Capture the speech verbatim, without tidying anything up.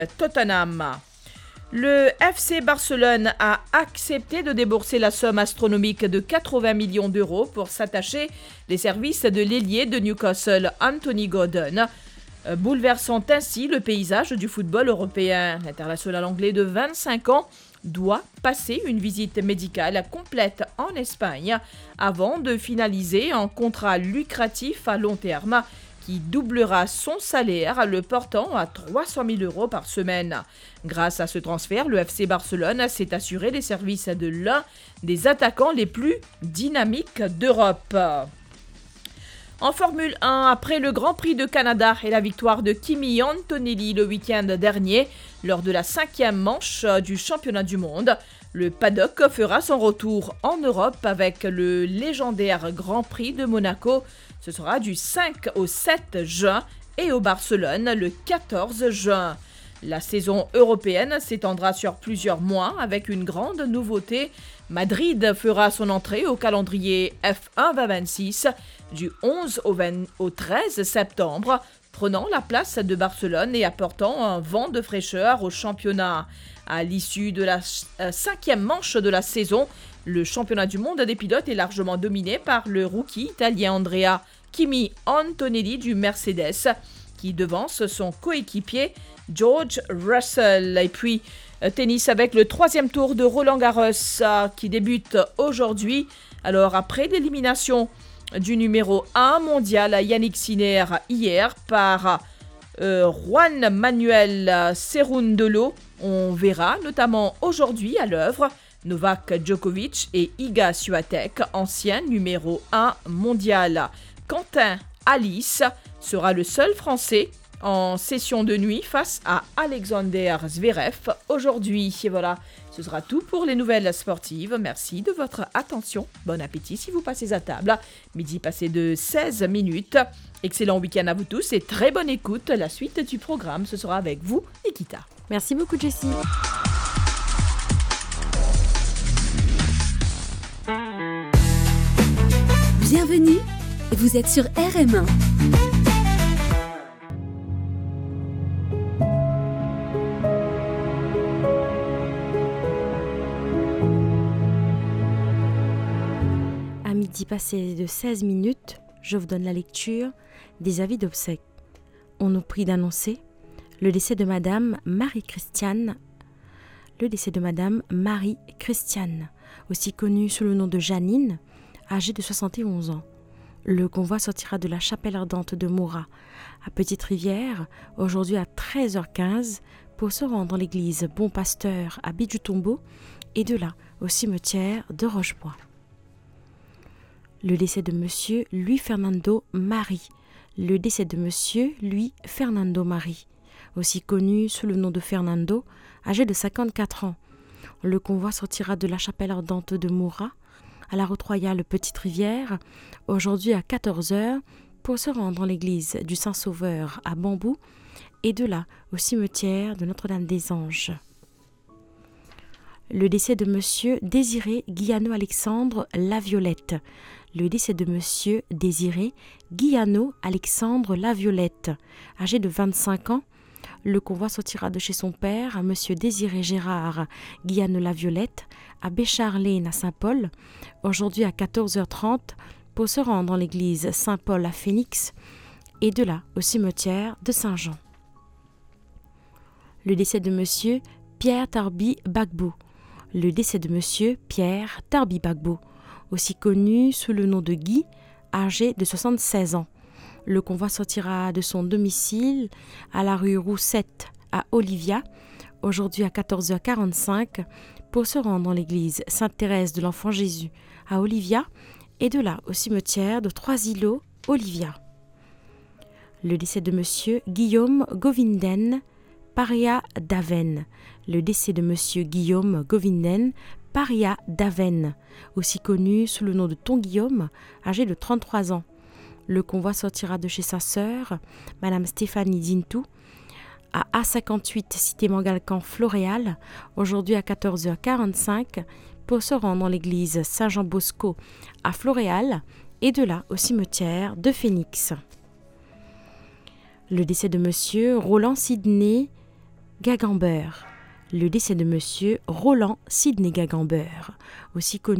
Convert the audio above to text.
Tottenham. Le F C Barcelone a accepté de débourser la somme astronomique de quatre-vingts millions d'euros pour s'attacher les services de l'ailier de Newcastle, Anthony Gordon, bouleversant ainsi le paysage du football européen. L'international anglais de vingt-cinq ans doit passer une visite médicale complète en Espagne avant de finaliser un contrat lucratif à long terme qui doublera son salaire, le portant à trois cent mille euros par semaine. Grâce à ce transfert, le F C Barcelone s'est assuré les services de l'un des attaquants les plus dynamiques d'Europe. En Formule un, après le Grand Prix de Canada et la victoire de Kimi Antonelli le week-end dernier, lors de la cinquième manche du championnat du monde, le paddock fera son retour en Europe avec le légendaire Grand Prix de Monaco. Ce sera du cinq au sept juin et au Barcelone le quatorze juin. La saison européenne s'étendra sur plusieurs mois avec une grande nouveauté. Madrid fera son entrée au calendrier F un vingt vingt-six du onze au, vingt, au treize septembre, prenant la place de Barcelone et apportant un vent de fraîcheur au championnat. À l'issue de la euh, cinquième manche de la saison, le championnat du monde des pilotes est largement dominé par le rookie italien Andrea Kimi Antonelli du Mercedes, qui devance son coéquipier George Russell. Et puis, euh, tennis avec le troisième tour de Roland Garros euh, qui débute aujourd'hui. Alors, après l'élimination du numéro un mondial Yannick Sinner hier par euh, Juan Manuel Cerundolo, on verra notamment aujourd'hui à l'œuvre Novak Djokovic et Iga Swiatek, ancien numéro un mondial. Quentin Alice sera le seul Français en session de nuit face à Alexander Zverev aujourd'hui. Et voilà, ce sera tout pour les nouvelles sportives. Merci de votre attention. Bon appétit si vous passez à table. Midi passé de seize minutes. Excellent week-end à vous tous et très bonne écoute. La suite du programme, ce sera avec vous, Nikita. Merci beaucoup, Jessie. Bienvenue, vous êtes sur R M un. À midi passé de seize minutes, je vous donne la lecture des avis d'obsèques. On nous prie d'annoncer le décès de Madame Marie-Christiane, le décès de Madame Marie-Christiane, aussi connue sous le nom de Janine, âgée de soixante et onze ans. Le convoi sortira de la chapelle ardente de Morat à Petite-Rivière, aujourd'hui à treize heures quinze, pour se rendre dans l'église Bon Pasteur à Bidjou-Tombeau et de là au cimetière de Rochebois. Le décès de Monsieur Louis Fernando Marie, le décès de Monsieur Louis Fernando Marie, aussi connu sous le nom de Fernando, âgé de cinquante-quatre ans. Le convoi sortira de la chapelle ardente de Morat à la route royale Petite-Rivière, aujourd'hui à quatorze heures, pour se rendre dans l'église du Saint-Sauveur à Bambou et de là au cimetière de Notre-Dame-des-Anges. Le décès de Monsieur Désiré Guillano-Alexandre Laviolette. Le décès de Monsieur Désiré Guillano-Alexandre Laviolette, âgé de vingt-cinq ans. Le convoi sortira de chez son père, à Monsieur Désiré Gérard Guillano-Laviolette, à Bécharlène à Saint-Paul, aujourd'hui à quatorze heures trente, pour se rendre dans l'église Saint-Paul à Phoenix, et de là au cimetière de Saint-Jean. Le décès de Monsieur Pierre Tarbi Bagbo. Le décès de Monsieur Pierre Tarbi Bagbo, aussi connu sous le nom de Guy, âgé de soixante-seize ans. Le convoi sortira de son domicile à la rue Roussette à Olivia, aujourd'hui à quatorze heures quarante-cinq, pour se rendre dans l'église Sainte-Thérèse de l'Enfant Jésus à Olivia et de là au cimetière de Trois-Îlots, Olivia. Le décès de Monsieur Guillaume Govinden, Paria d'Aven. Le décès de Monsieur Guillaume Govinden, Paria d'Aven, aussi connu sous le nom de Ton Guillaume, âgé de trente-trois ans. Le convoi sortira de chez sa sœur, Madame Stéphanie Zintou, à A cinquante-huit, cité Mangalcan, Floréal, aujourd'hui à quatorze heures quarante-cinq, pour se rendre dans l'église Saint-Jean-Bosco à Floréal et de là au cimetière de Phoenix. Le décès de Monsieur Roland Sidney Gagamber, le décès de Monsieur Roland Sidney Gagamber, aussi connu